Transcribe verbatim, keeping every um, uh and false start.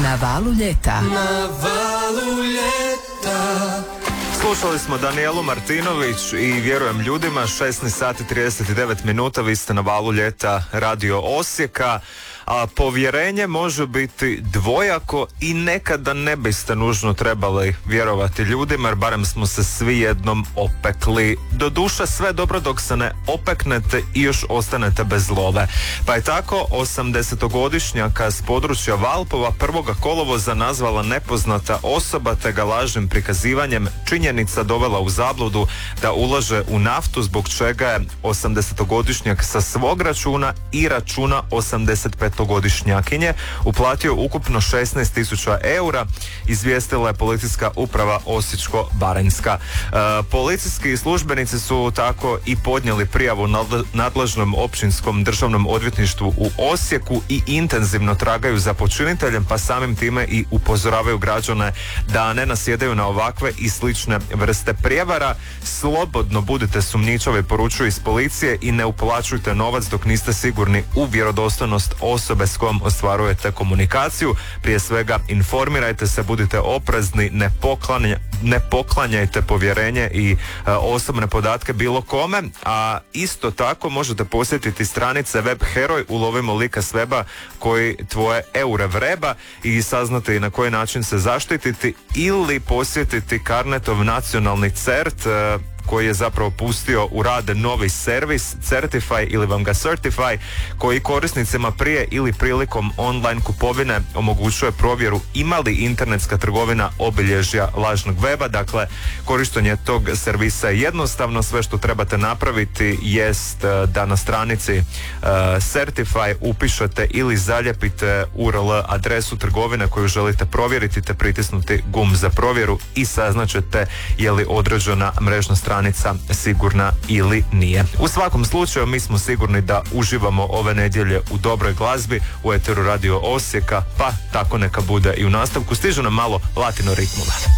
Na valu ljeta. Na valu ljeta. Slušali smo Danijelu Martinović i Vjerujem ljudima, šesnaest sati trideset devet minuta, vi ste na valu ljeta Radio Osijeka. A povjerenje može biti dvojako i nekada ne biste nužno trebali vjerovati ljudima, jer barem smo se svi jednom opekli. Doduše sve dobro dok se ne opeknete i još ostanete bez love. Pa je tako osamdesetogodišnjaka s područja Valpova prvog kolovoza nazvala nepoznata osoba te ga lažnim prikazivanjem činjenica dovela u zabludu da ulaže u naftu, zbog čega je osamdesetogodišnjak sa svog računa i računa osamdesetpetogodišnjakinje uplatio ukupno šesnaest tisuća eura, izvijestila je policijska uprava Osječko-baranjska. E, policijski službenici su tako i podnijeli prijavu nadležnom općinskom državnom odvjetništvu u Osijeku i intenzivno tragaju za počiniteljem, pa samim time i upozoravaju građane da ne nasjedaju na ovakve i slične vrste prijevara. Slobodno budite sumnjičavi, poručuju iz policije, i ne uplaćujte novac dok niste sigurni u vjerodostojnost osobe s kojom ostvarujete komunikaciju. Prije svega informirajte se, budite oprezni, ne, poklanja, ne poklanjajte povjerenje i e, osobne podatke bilo kome, a isto tako možete posjetiti stranice Web Heroj, ulovimo lika s weba koji tvoje eure vreba i saznati na koji način se zaštititi, ili posjetiti Carnetov nacionalni cert e, koji je zapravo pustio u rad novi servis Certify ili vam ga Certify, koji korisnicima prije ili prilikom online kupovine omogućuje provjeru ima li internetska trgovina obilježja lažnog weba. Dakle, korištenje tog servisa je jednostavno. Sve što trebate napraviti jest da na stranici uh, Certify upišete ili zaljepite U R L adresu trgovine koju želite provjeriti te pritisnuti gumb za provjeru i saznaćete je li određena mrežna stranica sigurna ili nije. U svakom slučaju mi smo sigurni da uživamo ove nedjelje u dobroj glazbi u eteru Radio Osijeka, pa tako neka bude i u nastavku. Stižu nam malo latino ritmova.